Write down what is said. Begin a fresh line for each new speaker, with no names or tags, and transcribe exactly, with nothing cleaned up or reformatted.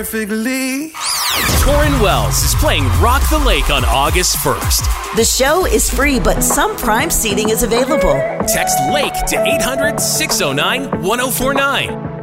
perfectly.
Torrin Wells is playing Rock the Lake on August first.
The show is free, but some Prime seating is available.
Text LAKE to eight hundred, six oh nine, one oh four nine.